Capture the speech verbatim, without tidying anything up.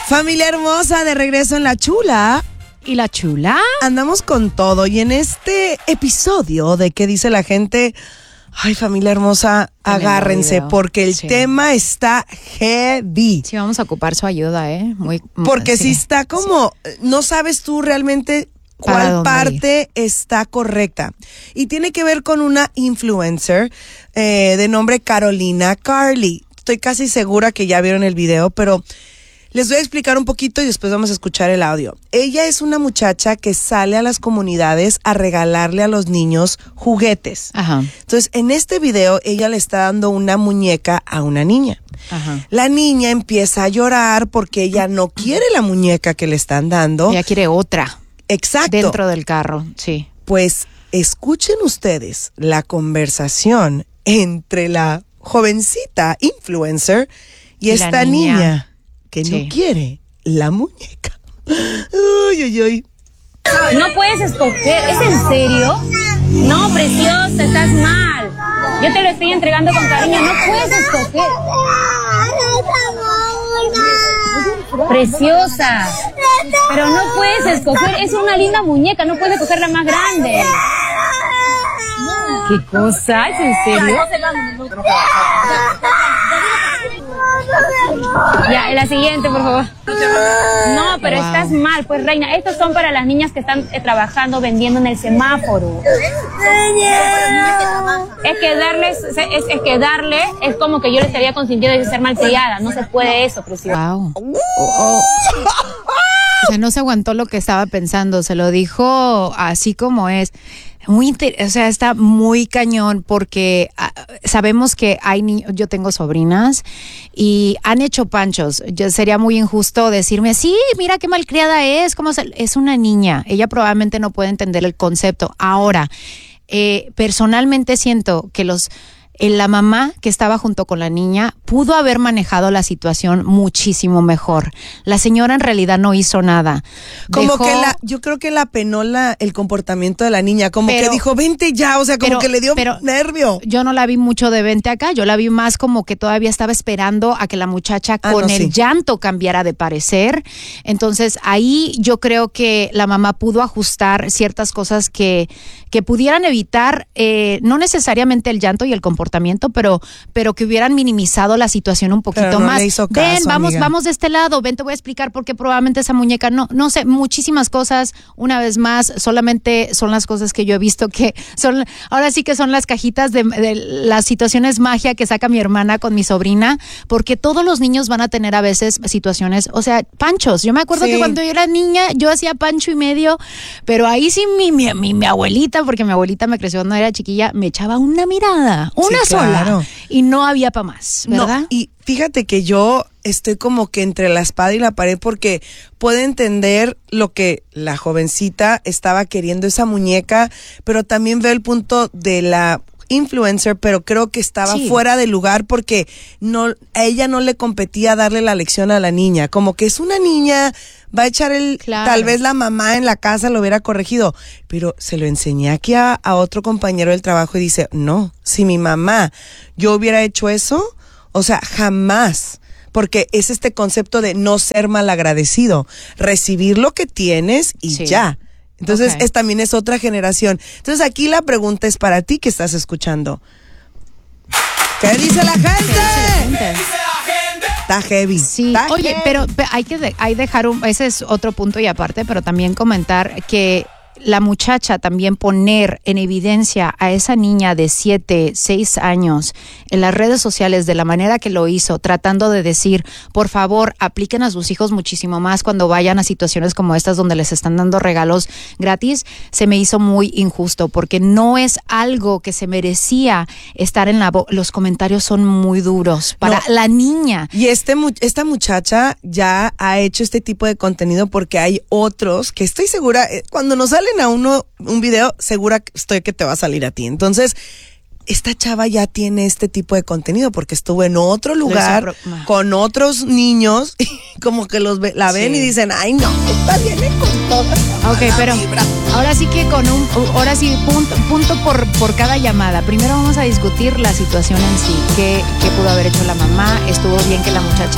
Familia hermosa, de regreso en La Chula. ¿Y La Chula? Andamos con todo y en este episodio de ¿Qué dice la gente? Ay, familia hermosa, tremendo agárrense video. Porque el sí. tema está heavy. Sí, vamos a ocupar su ayuda, ¿eh? Muy, porque sí. si está como, sí. no sabes tú realmente cuál parte ir? está correcta. Y tiene que ver con una influencer eh, de nombre Carolina Carly. Estoy casi segura que ya vieron el video, pero les voy a explicar un poquito y después vamos a escuchar el audio. Ella es una muchacha que sale a las comunidades a regalarle a los niños juguetes. Ajá. Entonces, en este video, ella le está dando una muñeca a una niña. Ajá. La niña empieza a llorar porque ella no quiere la muñeca que le están dando. Ella quiere otra. Exacto. Dentro del carro, sí. Pues, escuchen ustedes la conversación entre la jovencita influencer y, y esta niña. niña que sí. no quiere la muñeca. Uy, uy, uy. No puedes escoger, ¿es en serio? No, preciosa, estás mal. Yo te lo estoy entregando con cariño, no puedes escoger. Preciosa, pero no puedes escoger, es una linda muñeca, no puedes escoger la más grande. ¿Qué cosa? ¿Es en serio? Ya, la siguiente, por favor. No, pero wow. estás mal, pues, reina. Estos son para las niñas que están eh, trabajando, vendiendo en el semáforo. Es que darles, es, es que darle es como que yo le estaría consintiendo de ser malcriada. No se puede eso, preciosa. Wow. Oh, oh. O sea, no se aguantó lo que estaba pensando, se lo dijo así como es. Muy inter- o sea, está muy cañón porque uh, sabemos que hay niños, yo tengo sobrinas y han hecho panchos. Yo, sería muy injusto decirme, sí, mira qué malcriada es, cómo se, es una niña. Ella probablemente no puede entender el concepto. Ahora, eh, personalmente siento que los la mamá que estaba junto con la niña pudo haber manejado la situación muchísimo mejor. La señora en realidad no hizo nada. Como Dejó, que la, yo creo que la penó la, el comportamiento de la niña, como pero, que dijo, vente ya, o sea, como pero, que le dio pero nervio. Yo no la vi mucho de vente acá, yo la vi más como que todavía estaba esperando a que la muchacha ah, con no, el sí. llanto cambiara de parecer. Entonces ahí yo creo que la mamá pudo ajustar ciertas cosas que, que pudieran evitar, eh, no necesariamente el llanto y el comportamiento, pero pero que hubieran minimizado la situación un poquito pero no más. Le hizo caso, ven, vamos, amiga. vamos de este lado, ven, te voy a explicar por qué probablemente esa muñeca, no, no sé, muchísimas cosas, una vez más, solamente son las cosas que yo he visto que son, ahora sí que son las cajitas de, de las situaciones magia que saca mi hermana con mi sobrina, porque todos los niños van a tener a veces situaciones, o sea, panchos. Yo me acuerdo sí. que cuando yo era niña, yo hacía pancho y medio, pero ahí sí mi, mi, mi, mi abuelita, porque mi abuelita me creció cuando era chiquilla, me echaba una mirada, una sí, sola. Claro. Y no había para más, ¿verdad? No, y fíjate que yo estoy como que entre la espada y la pared porque puedo entender lo que la jovencita estaba queriendo, esa muñeca, pero también veo el punto de la influencer, pero creo que estaba sí. fuera de lugar porque no, a ella no le competía darle la lección a la niña, como que es una niña, va a echar el, claro. tal vez la mamá en la casa lo hubiera corregido, pero se lo enseñé aquí a, a otro compañero del trabajo y dice, no, si mi mamá, yo hubiera hecho eso, o sea, jamás, porque es este concepto de no ser malagradecido, recibir lo que tienes y sí. ya. Entonces, okay. es, también es otra generación. Entonces, aquí la pregunta es para ti que estás escuchando. ¿Qué dice la gente? ¿Qué dice la gente? Está heavy. Sí, Está oye, heavy. pero hay que de, hay dejar un, ese es otro punto y aparte, pero también comentar que la muchacha también poner en evidencia a esa niña de siete, seis años en las redes sociales de la manera que lo hizo, tratando de decir, por favor, apliquen a sus hijos muchísimo más cuando vayan a situaciones como estas donde les están dando regalos gratis, se me hizo muy injusto porque no es algo que se merecía estar en la voz. Los comentarios son muy duros para no. la niña. Y este esta muchacha ya ha hecho este tipo de contenido porque hay otros que estoy segura, cuando nos sale a uno un video, segura estoy que te va a salir a ti. Entonces, esta chava ya tiene este tipo de contenido porque estuvo en otro lugar pro- con otros niños y como que los ve, la ven sí. y dicen, ay no, esta viene con toda esta Ok, pero vibra. Ahora sí que con un, ahora sí, punto, punto por, por cada llamada. Primero vamos a discutir la situación en sí, qué, qué pudo haber hecho la mamá, estuvo bien que la muchacha